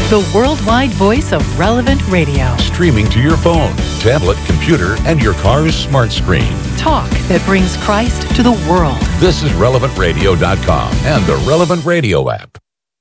the worldwide voice of Relevant Radio. Streaming to your phone, tablet, computer, and your car's smart screen. Talk that brings Christ to the world. This is RelevantRadio.com and the Relevant Radio app.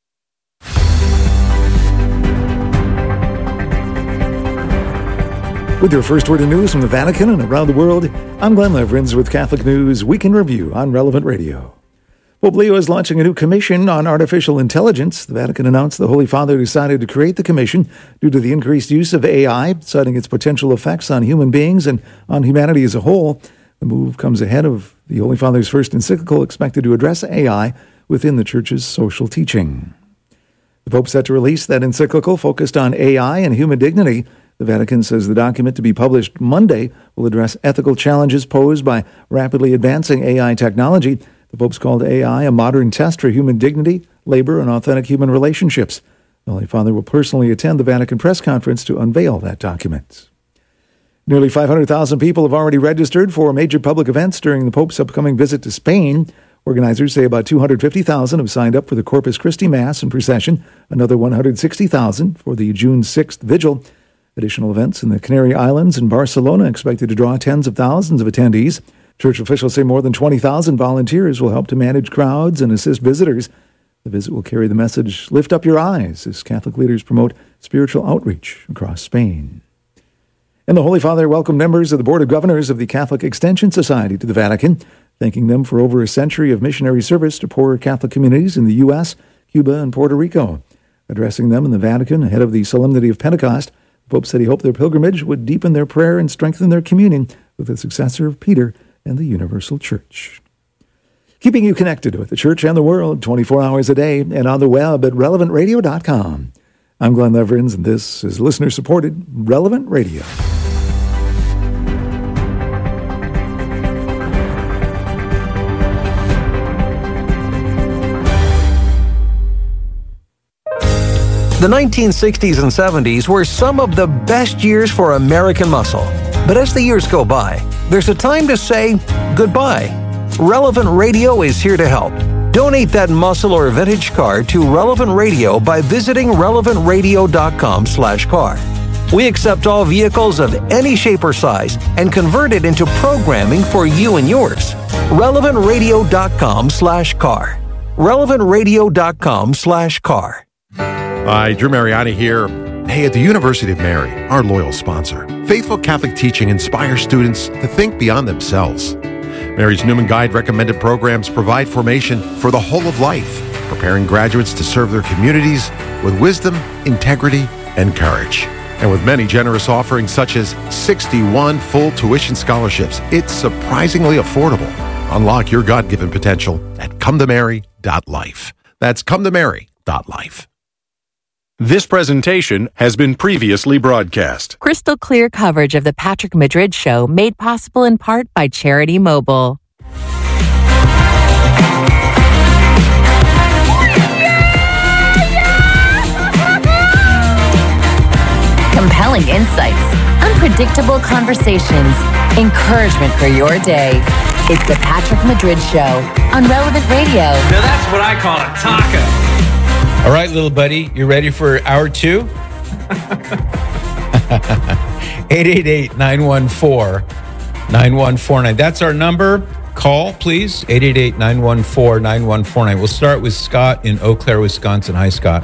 With your first word of news from the Vatican and around the world, I'm Glenn Leverins with Catholic News Week in Review on Relevant Radio. Pope Leo is launching a new commission on artificial intelligence. The Vatican announced the Holy Father decided to create the commission due to the increased use of AI, citing its potential effects on human beings and on humanity as a whole. The move comes ahead of the Holy Father's first encyclical expected to address AI within the Church's social teaching. The Pope set to release that encyclical focused on AI and human dignity. The Vatican says the document to be published Monday will address ethical challenges posed by rapidly advancing AI technology. The Pope's called AI a modern test for human dignity, labor, and authentic human relationships. The Holy Father will personally attend the Vatican press conference to unveil that document. Nearly 500,000 people have already registered for major public events during the Pope's upcoming visit to Spain. Organizers say about 250,000 have signed up for the Corpus Christi Mass and procession, another 160,000 for the June 6th vigil. Additional events in the Canary Islands and Barcelona expected to draw tens of thousands of attendees. Church officials say more than 20,000 volunteers will help to manage crowds and assist visitors. The visit will carry the message, "Lift up your eyes," as Catholic leaders promote spiritual outreach across Spain. And the Holy Father welcomed members of the Board of Governors of the Catholic Extension Society to the Vatican, thanking them for over a century of missionary service to poorer Catholic communities in the U.S., Cuba, and Puerto Rico. Addressing them in the Vatican ahead of the Solemnity of Pentecost, the Pope said he hoped their pilgrimage would deepen their prayer and strengthen their communion with the successor of Peter and the Universal Church. Keeping you connected with the Church and the world 24 hours a day and on the web at RelevantRadio.com. I'm Glenn Leverins, and this is listener-supported Relevant Radio. The 1960s and 70s were some of the best years for American muscle. But as the years go by, there's a time to say goodbye. Relevant Radio is here to help. Donate that muscle or vintage car to Relevant Radio by visiting relevantradio.com/car. We accept all vehicles of any shape or size and convert it into programming for you and yours. relevantradio.com/car. relevantradio.com/car. Hi, Drew Mariani here. Hey, at the University of Mary, our loyal sponsor, faithful Catholic teaching inspires students to think beyond themselves. Mary's Newman Guide recommended programs provide formation for the whole of life, preparing graduates to serve their communities with wisdom, integrity, and courage. And with many generous offerings such as 61 full tuition scholarships, it's surprisingly affordable. Unlock your God-given potential at cometomary.life. That's cometomary.life. This presentation has been previously broadcast. Crystal clear coverage of the Patrick Madrid Show made possible in part by Charity Mobile. Compelling insights, unpredictable conversations, encouragement for your day. It's the Patrick Madrid Show on Relevant Radio. Now that's what I call a taco. All right, little buddy, you ready for hour 2? 888-914-9149. That's our number. Call, please. 888-914-9149. We'll start with Scott in Eau Claire, Wisconsin. Hi, Scott.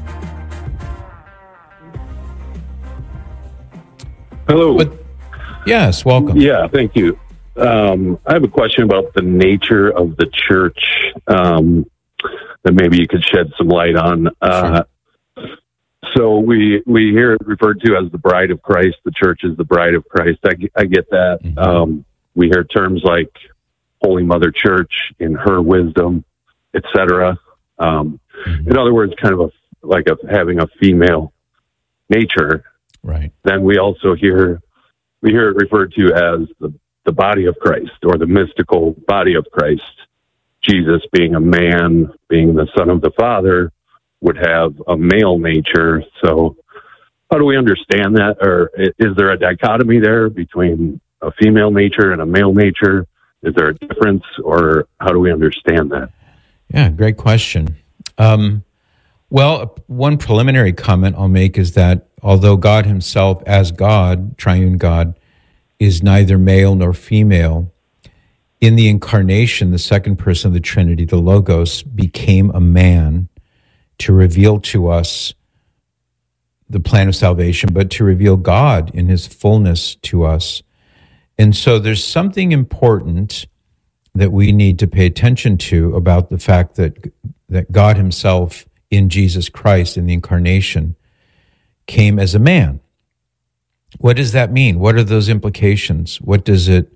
Hello. Yes, welcome. Yeah, thank you. I have a question about the nature of the church. That maybe you could shed some light on. Sure. So we hear it referred to as the bride of Christ. The church is the bride of Christ. I get that. Mm-hmm. We hear terms like Holy Mother Church in her wisdom, etc. Mm-hmm. In other words, kind of having a female nature. Right. Then we also hear it referred to as the body of Christ, or the mystical body of Christ. Jesus, being a man, being the Son of the Father, would have a male nature. So how do we understand that? Or is there a dichotomy there between a female nature and a male nature? Is there a difference, or how do we understand that? Yeah, great question. Well, one preliminary comment I'll make is that although God himself, as God, triune God, is neither male nor female, in the incarnation, the second person of the Trinity, the Logos, became a man to reveal to us the plan of salvation, but to reveal God in his fullness to us. And so there's something important that we need to pay attention to about the fact that God himself in Jesus Christ, in the incarnation, came as a man. What does that mean? What are those implications? What does it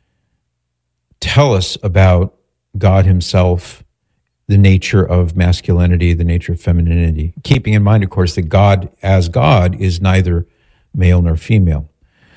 tell us about God himself, the nature of masculinity, the nature of femininity? Keeping in mind, of course, that God, as God, is neither male nor female.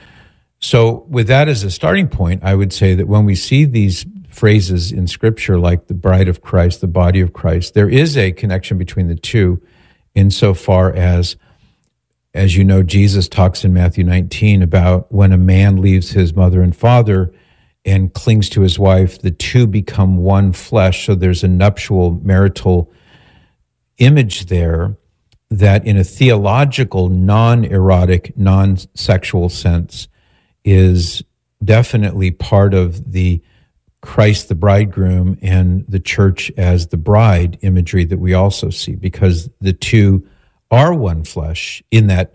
So with that as a starting point, I would say that when we see these phrases in Scripture like the bride of Christ, the body of Christ, there is a connection between the two insofar as you know, Jesus talks in Matthew 19 about when a man leaves his mother and father and clings to his wife, the two become one flesh. So there's a nuptial marital image there that in a theological, non-erotic, non-sexual sense is definitely part of the Christ the bridegroom and the church as the bride imagery that we also see, because the two are one flesh in that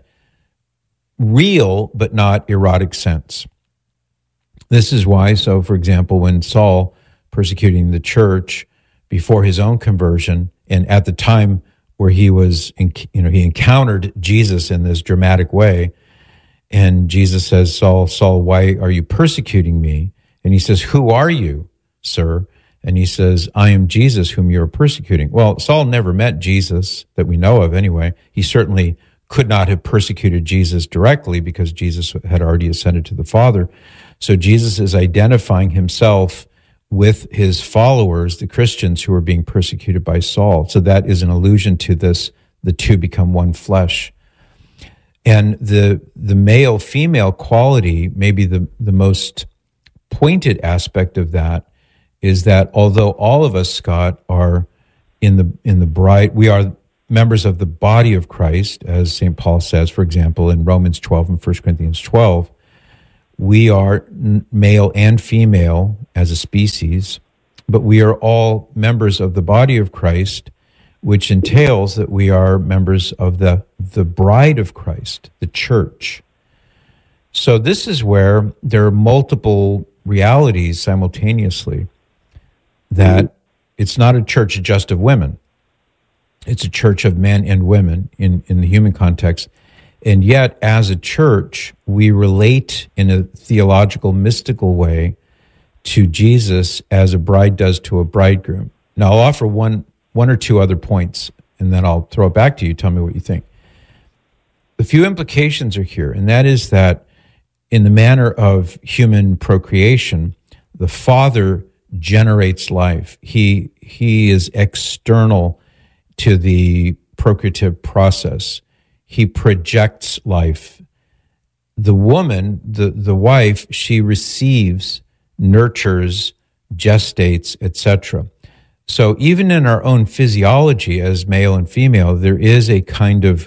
real but not erotic sense. This is why, so for example, when Saul persecuting the church before his own conversion, and at the time where he was, he encountered Jesus in this dramatic way, and Jesus says, Saul, Saul, why are you persecuting me? And he says, who are you, sir? And he says, I am Jesus whom you are persecuting. Well, Saul never met Jesus that we know of anyway. He certainly could not have persecuted Jesus directly because Jesus had already ascended to the Father. So Jesus is identifying himself with his followers, the Christians who are being persecuted by Saul. So that is an allusion to this, the two become one flesh. And the male-female quality, maybe the most pointed aspect of that, is that although all of us, Scott, are in the bride, we are members of the body of Christ, as St. Paul says, for example, in Romans 12 and 1 Corinthians 12, we are male and female as a species, but we are all members of the body of Christ, which entails that we are members of the bride of Christ, the church. So this is where there are multiple realities simultaneously, that it's not a church just of women. It's a church of men and women in the human context. And yet, as a church, we relate in a theological, mystical way to Jesus as a bride does to a bridegroom. Now, I'll offer one or two other points, and then I'll throw it back to you. Tell me what you think. A few implications are here, and that is that in the manner of human procreation, the Father generates life. He is external to the procreative process. He projects life. The woman, the wife, she receives, nurtures, gestates, etc. So even in our own physiology as male and female, there is a kind of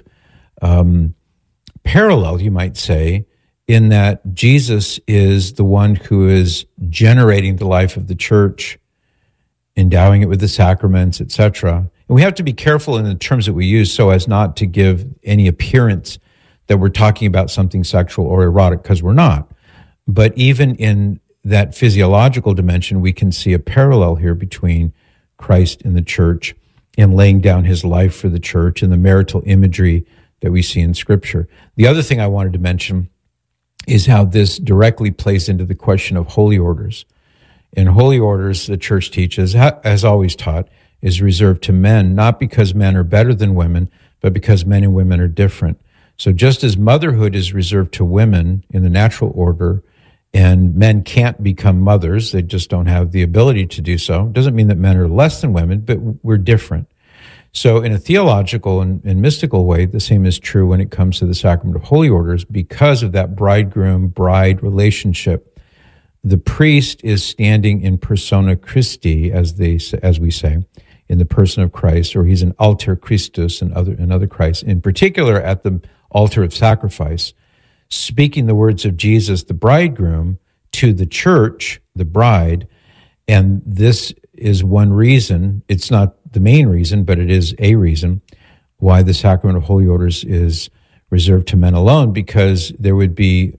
parallel, you might say, in that Jesus is the one who is generating the life of the church, endowing it with the sacraments, etc. And we have to be careful in the terms that we use so as not to give any appearance that we're talking about something sexual or erotic, because we're not. But even in that physiological dimension, we can see a parallel here between Christ and the church in laying down his life for the church and the marital imagery that we see in Scripture. The other thing I wanted to mention is how this directly plays into the question of holy orders. In holy orders, the church teaches, has always taught, is reserved to men, not because men are better than women, but because men and women are different. So just as motherhood is reserved to women in the natural order, and men can't become mothers, they just don't have the ability to do so, doesn't mean that men are less than women, but we're different. So in a theological and mystical way, the same is true when it comes to the sacrament of holy orders. Because of that bridegroom-bride relationship, the priest is standing in persona Christi, as we say, in the person of Christ, or he's an alter Christus and other Christ, in particular at the altar of sacrifice, speaking the words of Jesus, the bridegroom, to the church, the bride. And this is one reason, it's not the main reason, but it is a reason why the sacrament of holy orders is reserved to men alone, because there would be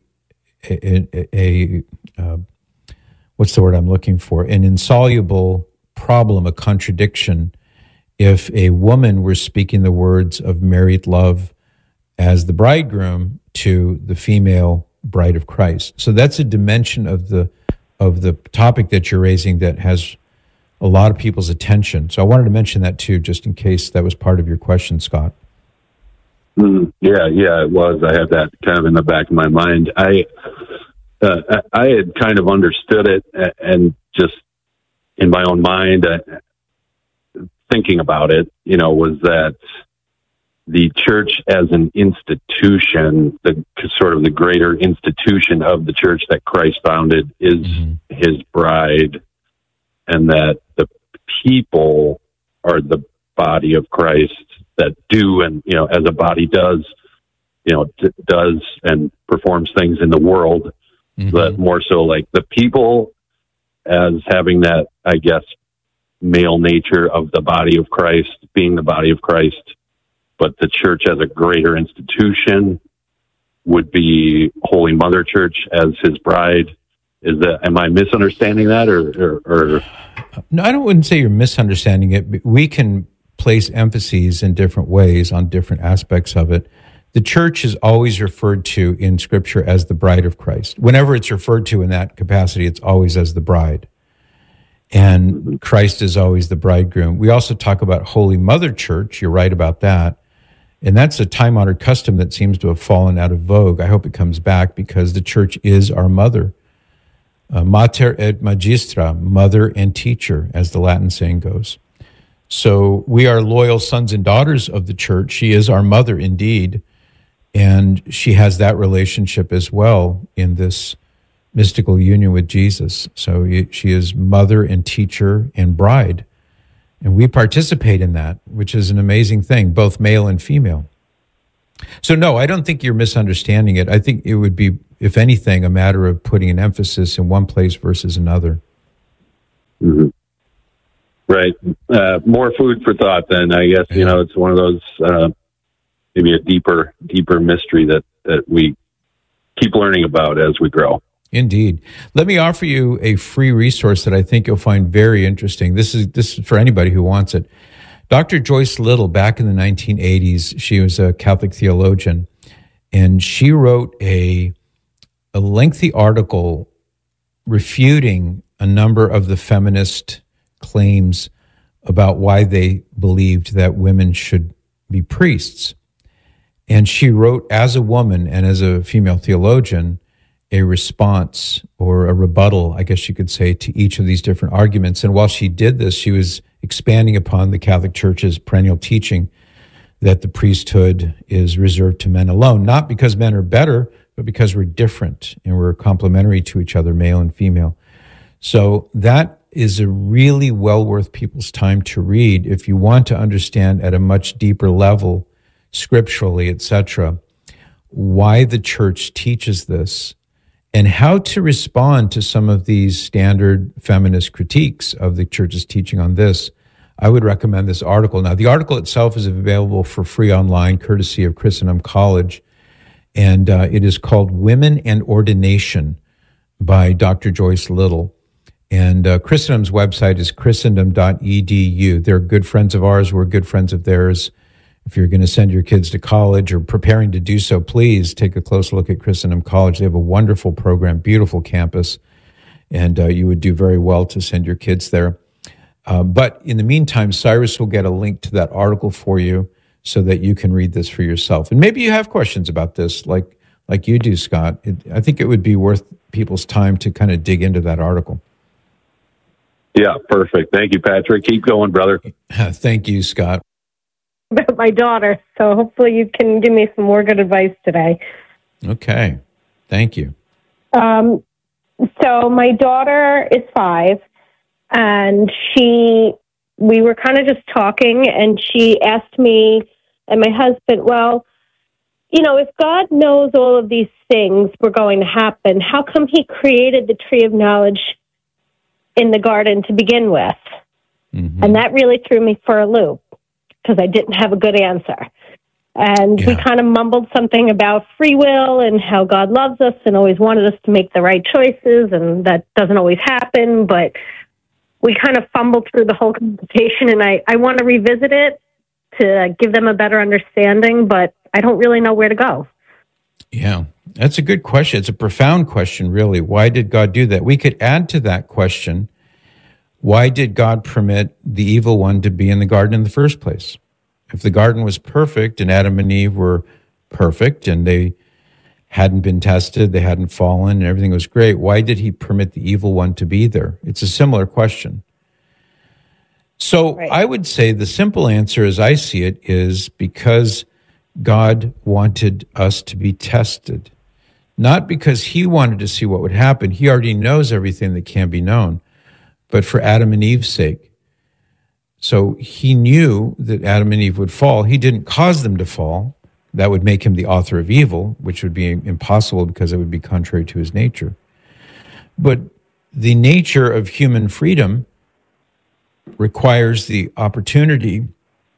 what's the word I'm looking for? An insoluble problem, a contradiction, if a woman were speaking the words of married love as the bridegroom to the female bride of Christ. So that's a dimension of the topic that you're raising that has a lot of people's attention. So I wanted to mention that too, just in case that was part of your question, Scott. Yeah, it was. I had that kind of in the back of my mind. I had kind of understood it, and just in my own mind, thinking about it, was that the church as an institution, the sort of the greater institution of the church that Christ founded, is his bride, and that the people are the body of Christ that do, and as a body does and performs things in the world, but more so like the people as having that, I guess, male nature of the body of Christ, being the body of Christ, but the church as a greater institution would be Holy Mother Church as his bride. Am I misunderstanding that, or? No, I wouldn't say you're misunderstanding it. We can place emphases in different ways on different aspects of it. The church is always referred to in Scripture as the bride of Christ. Whenever it's referred to in that capacity, it's always as the bride. And Christ is always the bridegroom. We also talk about Holy Mother Church. You're right about that. And that's a time-honored custom that seems to have fallen out of vogue. I hope it comes back, because the church is our mother. Mater et magistra, mother and teacher, as the Latin saying goes. So we are loyal sons and daughters of the church. She is our mother indeed, and she has that relationship as well in this mystical union with Jesus. So she is mother and teacher and bride, and we participate in that, which is an amazing thing, both male and female. So no, I don't think you're misunderstanding it. I think it would be, if anything, a matter of putting an emphasis in one place versus another. Mm-hmm. Right. More food for thought then, I guess. Yeah. It's one of those, maybe a deeper mystery that we keep learning about as we grow. Indeed. Let me offer you a free resource that I think you'll find very interesting. This is for anybody who wants it. Dr. Joyce Little, back in the 1980s, she was a Catholic theologian, and she wrote a lengthy article refuting a number of the feminist claims about why they believed that women should be priests. And she wrote, as a woman and as a female theologian, a response or a rebuttal, I guess you could say, to each of these different arguments. And while she did this, she was expanding upon the Catholic Church's perennial teaching that the priesthood is reserved to men alone, not because men are better, but because we're different and we're complementary to each other, male and female. So that is a really well worth people's time to read if you want to understand at a much deeper level, scripturally, etc., why the church teaches this and how to respond to some of these standard feminist critiques of the church's teaching on this. I would recommend this article. Now, the article itself is available for free online, courtesy of Christendom College, and it is called Women and Ordination by Dr. Joyce Little. And Christendom's website is christendom.edu. They're good friends of ours. We're good friends of theirs. If you're going to send your kids to college or preparing to do so, please take a close look at Christendom College. They have a wonderful program, beautiful campus, and you would do very well to send your kids there. But in the meantime, Cyrus will get a link to that article for you so that you can read this for yourself. And maybe you have questions about this, like you do, Scott. I think it would be worth people's time to kind of dig into that article. Yeah, perfect. Thank you, Patrick. Keep going, brother. Thank you, Scott. About my daughter, so hopefully you can give me some more good advice today. Okay. Thank you. So my daughter is 5, and she we were kind of just talking, and she asked me and my husband, well, you know, if God knows all of these things were going to happen, how come he created the tree of knowledge in the garden to begin with? Mm-hmm. And that really threw me for a loop because I didn't have a good answer. And we kind of mumbled something about free will and how God loves us and always wanted us to make the right choices, and that doesn't always happen. But we kind of fumbled through the whole conversation, and I want to revisit it to give them a better understanding, but I don't really know where to go. Yeah, that's a good question. It's a profound question, really. Why did God do that? We could add to that question, why did God permit the evil one to be in the garden in the first place? If the garden was perfect and Adam and Eve were perfect and they hadn't been tested, they hadn't fallen, and everything was great, why did he permit the evil one to be there? It's a similar question. So I would say the simple answer, as I see it, is because God wanted us to be tested. Not because he wanted to see what would happen. He already knows everything that can be known, but for Adam and Eve's sake. So he knew that Adam and Eve would fall. He didn't cause them to fall. That would make him the author of evil, which would be impossible because it would be contrary to his nature. But the nature of human freedom requires the opportunity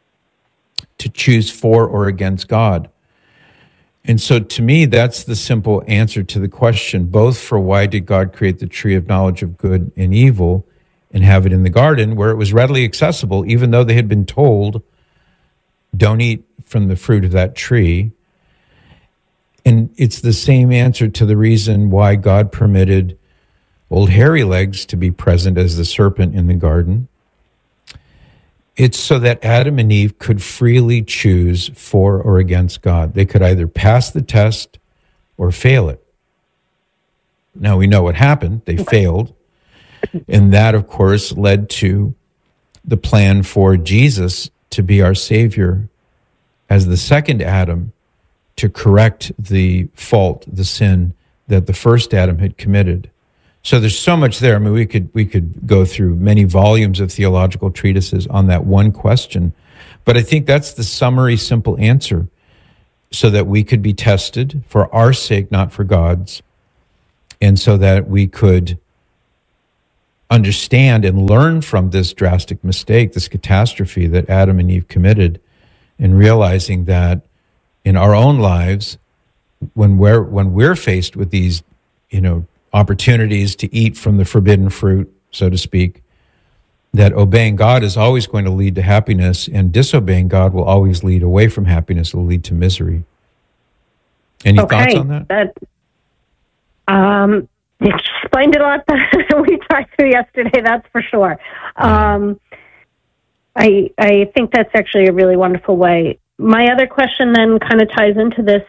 to choose for or against God. And so to me, that's the simple answer to the question, both for why did God create the tree of knowledge of good and evil and have it in the garden where it was readily accessible, even though they had been told, don't eat from the fruit of that tree. And it's the same answer to the reason why God permitted old hairy legs to be present as the serpent in the garden. It's so that Adam and Eve could freely choose for or against God. They could either pass the test or fail it. Now we know what happened. They failed. And that, of course, led to the plan for Jesus to be our Savior as the second Adam to correct the fault, the sin that the first Adam had committed. So there's so much there. I mean, we could go through many volumes of theological treatises on that one question. But I think that's the summary, simple answer, so that we could be tested for our sake, not for God's, and so that we could understand and learn from this drastic mistake, this catastrophe that Adam and Eve committed, and realizing that in our own lives, when we're faced with these, opportunities to eat from the forbidden fruit, so to speak, that obeying God is always going to lead to happiness, and disobeying God will always lead away from happiness. It will lead to misery. Any thoughts on that? You explained it a lot better than we talked through yesterday, that's for sure. I think that's actually a really wonderful way. My other question then kind of ties into this.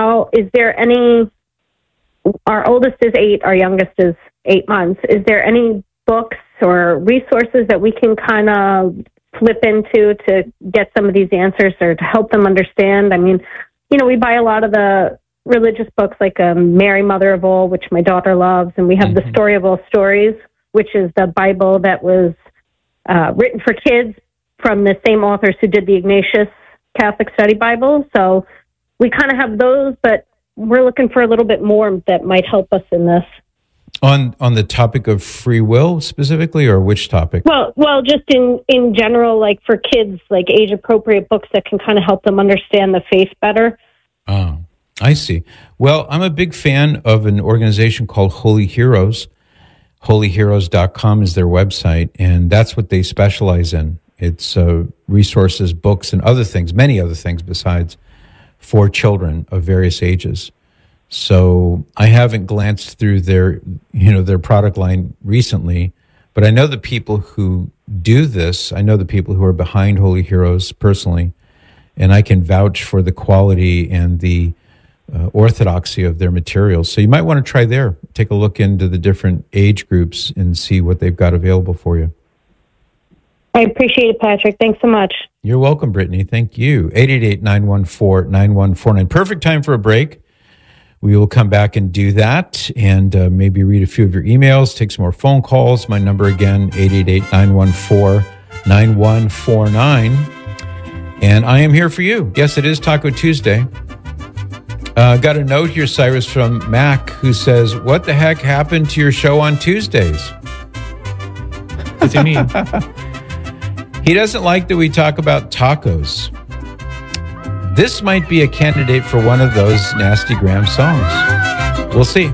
Our oldest is 8, our youngest is 8 months. Is there any books or resources that we can kind of flip into to get some of these answers or to help them understand? I mean, we buy a lot of the religious books like Mary, Mother of All, which my daughter loves, and we have the Story of All Stories, which is the Bible that was written for kids from the same authors who did the Ignatius Catholic Study Bible. So we kind of have those, but we're looking for a little bit more that might help us in this. On the topic of free will specifically, or which topic? Well, just in general, like for kids, like age-appropriate books that can kind of help them understand the faith better. Oh, I see. Well, I'm a big fan of an organization called Holy Heroes. HolyHeroes.com is their website, and that's what they specialize in. It's resources, books, and other things, many other things besides, for children of various ages. So I haven't glanced through their product line recently, but I know the people who do this. I know the people who are behind Holy Heroes personally, and I can vouch for the quality and the orthodoxy of their materials. So you might want to try there. Take a look into the different age groups and see what they've got available for you. I appreciate it, Patrick. Thanks so much. You're welcome, Brittany. Thank you. 888-914-9149. Perfect time for a break. We will come back and do that and maybe read a few of your emails, take some more phone calls. My number again, 888-914-9149. 9149. And I am here for you. Yes, it is Taco Tuesday. Got a note here, Cyrus, from Mac, who says, what the heck happened to your show on Tuesdays? What do you mean? He doesn't like that we talk about tacos. This might be a candidate for one of those Nasty Graham songs. We'll see.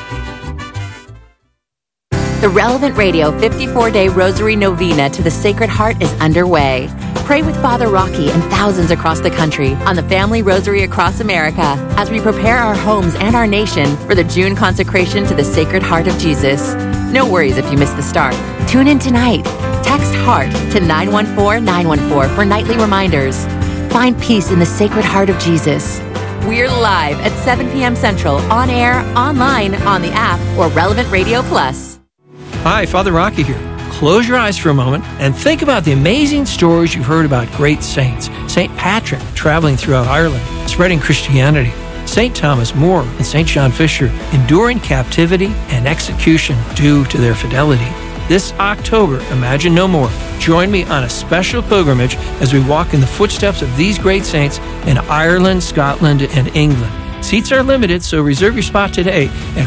The Relevant Radio 54-Day Rosary Novena to the Sacred Heart is underway. Pray with Father Rocky and thousands across the country on the Family Rosary across America as we prepare our homes and our nation for the June consecration to the Sacred Heart of Jesus. No worries if you miss the start. Tune in tonight. Text HEART to 914-914 for nightly reminders. Find peace in the Sacred Heart of Jesus. We're live at 7 p.m. Central, on air, online, on the app, or Relevant Radio Plus. Hi, Father Rocky here. Close your eyes for a moment and think about the amazing stories you've heard about great saints. St. Patrick traveling throughout Ireland, spreading Christianity. St. Thomas More and St. John Fisher enduring captivity and execution due to their fidelity. This October, Imagine No More. Join me on a special pilgrimage as we walk in the footsteps of these great saints in Ireland, Scotland, and England. Seats are limited, so reserve your spot today at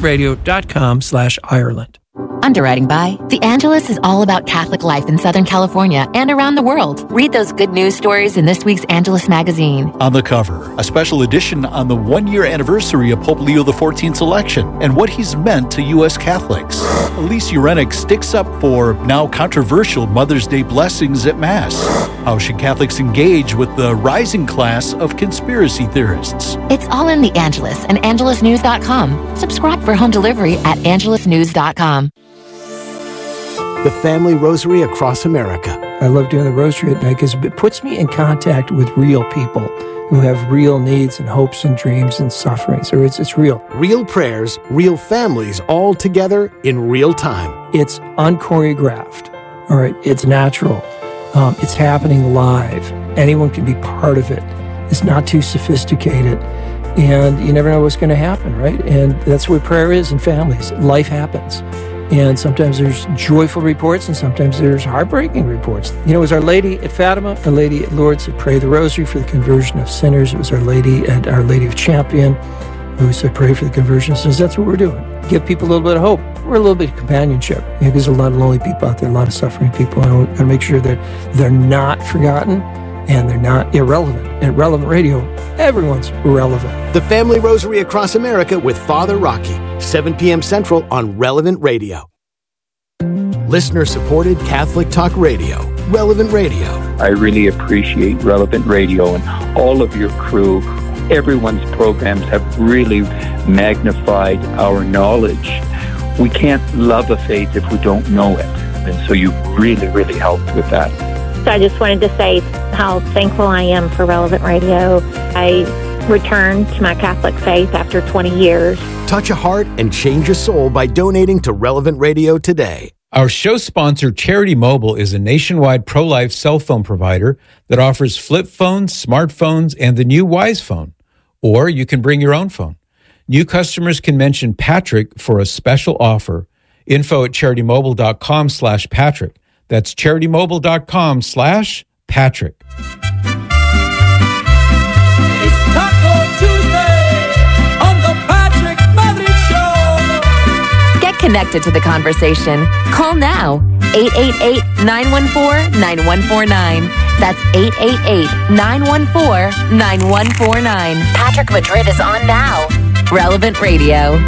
relevantradio.com/Ireland. Underwriting by The Angelus is all about Catholic life in Southern California and around the world. Read those good news stories in this week's Angelus magazine. On the cover, a special edition on the one-year anniversary of Pope Leo XIV's election and what he's meant to U.S. Catholics. Elise Urenick sticks up for now controversial Mother's Day blessings at Mass. How should Catholics engage with the rising class of conspiracy theorists? It's all in The Angelus and angelusnews.com. Subscribe for home delivery at angelusnews.com. The Family Rosary across America. I love doing the rosary at night because it puts me in contact with real people who have real needs and hopes and dreams and sufferings. Or it's real. Real prayers, real families, all together in real time. It's unchoreographed. All right, it's natural. It's happening live. Anyone can be part of it. It's not too sophisticated. And you never know what's going to happen, right? And that's what prayer is in families. Life happens. And sometimes there's joyful reports and sometimes there's heartbreaking reports. You know, it was Our Lady at Fatima, Our Lady at Lourdes that prayed the rosary for the conversion of sinners. It was Our Lady at Our Lady of Champion who said pray for the conversion of sinners. That's what we're doing. Give people a little bit of hope. We're a little bit of companionship. You know, there's a lot of lonely people out there, a lot of suffering people. And we're going to make sure that they're not forgotten and they're not irrelevant. At Relevant Radio, everyone's relevant. The Family Rosary across America with Father Rocky, 7 p.m. Central on Relevant Radio. Listener-supported Catholic Talk Radio, Relevant Radio. I really appreciate Relevant Radio and all of your crew. Everyone's programs have really magnified our knowledge. We can't love a faith if we don't know it. And so you really, really helped with that. So I just wanted to say how thankful I am for Relevant Radio. I returned to my Catholic faith after 20 years. Touch a heart and change a soul by donating to Relevant Radio today. Our show sponsor, Charity Mobile, is a nationwide pro-life cell phone provider that offers flip phones, smartphones, and the new Wise Phone. Or you can bring your own phone. New customers can mention Patrick for a special offer. Info at CharityMobile.com/Patrick. That's CharityMobile.com/Patrick. It's Taco Tuesday on the Patrick Madrid Show. Get connected to the conversation. Call now. 888-914-9149. That's 888-914-9149. Patrick Madrid is on now. Relevant Radio.